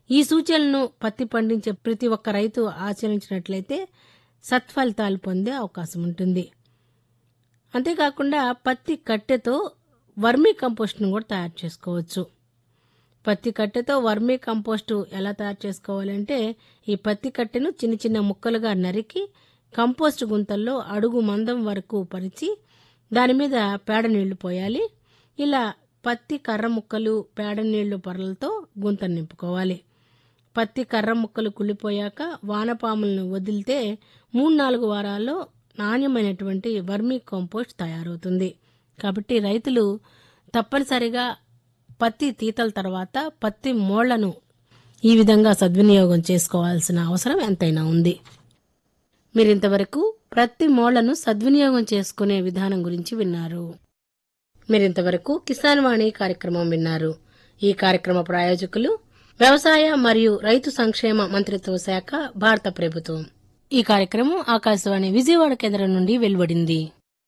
ఈ సూచనలను పత్తి పండించే ప్రతి ఒక్క రైతు ఆచరించినట్లయితే సత్ఫలితాలు పొందే అవకాశం ఉంటుంది. అంతేకాకుండా పత్తి కట్టెతో వర్మీ కంపోస్ట్ను కూడా తయారు చేసుకోవచ్చు. పత్తి కట్టెతో వర్మీ కంపోస్టు ఎలా తయారు చేసుకోవాలంటే, ఈ పత్తి కట్టెను చిన్న చిన్న ముక్కలుగా నరికి కంపోస్ట్ గుంతల్లో అడుగు మందం వరకు పరిచి దాని మీద పేడ నీళ్లు పోయాలి. ఇలా పత్తి కర్ర ముక్కలు పేడ నీళ్లు పొరలతో గుంత నింపుకోవాలి. పత్తి కర్ర ముక్కలు కుళ్ళిపోయాక వానపాములను వదిలితే 3-4 వారాల్లో నాణ్యమైనటువంటి వర్మీ కంపోస్ట్ తయారవుతుంది. కాబట్టి రైతులు తప్పనిసరిగా పత్తి తీతల తర్వాత పత్తి మోళ్లను ఈ విధంగా సద్వినియోగం చేసుకోవాల్సిన అవసరం ఎంతైనా ఉంది. మీరింతవరకు పత్తి మోళ్లను సద్వినియోగం చేసుకునే విధానం గురించి విన్నారు. మీరింతవరకు కిసాన్ వాణి కార్యక్రమం విన్నారు. ఈ కార్యక్రమ ప్రాయోజకులు వ్యవసాయ మరియు రైతు సంక్షేమ మంత్రిత్వ శాఖ, భారత ప్రభుత్వం. ఈ కార్యక్రమం ఆకాశవాణి విజయవాడ కేంద్రం నుండి వెలువడింది.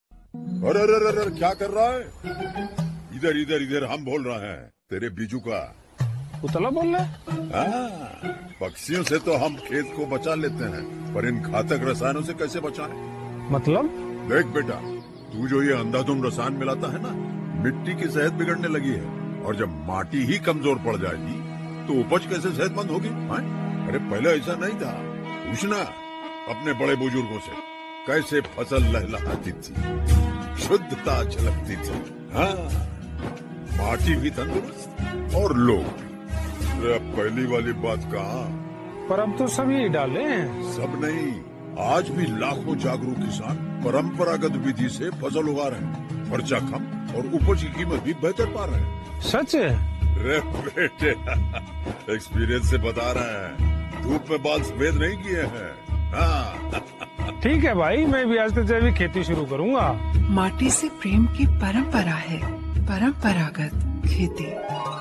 इधर इधर इधर हम बोल रहे हैं तेरे बीजू का उतला बोल रहा है। पक्षियों से तो हम खेत को बचा लेते हैं, पर इन घातक रसायनों से कैसे बचाएं? मतलब? देख बेटा, तू जो ये अंधाधुंध रसायन मिलाता है ना, मिट्टी की सेहत बिगड़ने लगी है। और जब माटी ही कमजोर पड़ जाएगी तो उपज कैसे सेहतमंद होगी? अरे पहले ऐसा नहीं था। पूछना अपने बड़े बुजुर्गों से, कैसे फसल लहलहाती थी, शुद्धता झलकती थी। हाँ, माटी भी तंदुरुस्त और लोग भी। अब पहली वाली बात कहाँ? पर अब तो सभी डाले हैं। सब नहीं, आज भी लाखों जागरूक किसान परंपरागत विधि से फसल उगा रहे हैं। खर्चा कम और उपज की कीमत भी बेहतर पा रहे हैं। सच है? रे बेटे, एक्सपीरियंस से बता रहे हैं, धूप में बाल सफेद नहीं किए हैं। हाँ। ठीक है भाई, मैं भी आज से जैविक खेती शुरू करूंगा। माटी से प्रेम की परंपरा है, परंपरागत खेती।